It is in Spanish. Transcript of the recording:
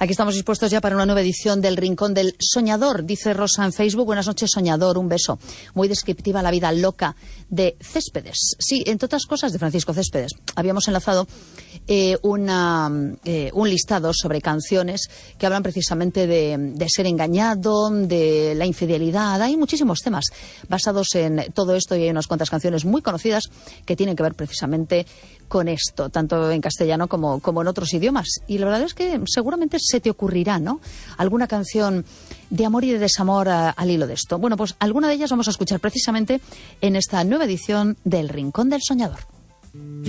Aquí estamos dispuestos ya para una nueva edición del Rincón del Soñador. Dice Rosa en Facebook: buenas noches, soñador, un beso. Muy descriptiva la vida loca de Céspedes. Sí, entre otras cosas, de Francisco Céspedes. Habíamos enlazado un listado sobre canciones que hablan precisamente de ser engañado, de la infidelidad. Hay muchísimos temas basados en todo esto y hay unas cuantas canciones muy conocidas que tienen que ver precisamente con esto, tanto en castellano como en otros idiomas. Y la verdad es que seguramente se te ocurrirá, ¿no?, alguna canción de amor y de desamor al hilo de esto. Bueno, pues alguna de ellas vamos a escuchar precisamente en esta nueva edición del Rincón del Soñador.